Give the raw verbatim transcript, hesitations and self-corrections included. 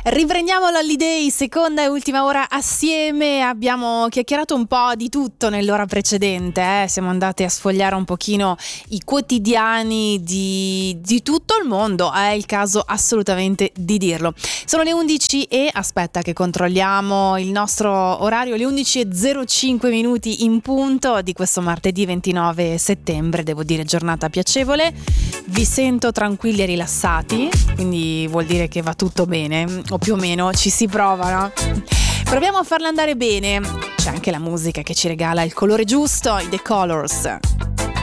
Riprendiamo l'Holiday, seconda e ultima ora assieme. Abbiamo chiacchierato un po' di tutto nell'ora precedente, eh? Siamo andati a sfogliare un pochino i quotidiani di, di tutto il mondo, è il caso assolutamente di dirlo. Sono le undici e aspetta che controlliamo il nostro orario, le undici e zero cinque minuti in punto di questo martedì ventinove settembre, devo dire giornata piacevole. Vi sento tranquilli e rilassati, quindi vuol dire che va tutto bene, o più o meno ci si prova, no? Proviamo a farla andare bene. C'è anche la musica che ci regala il colore giusto, i The Colors.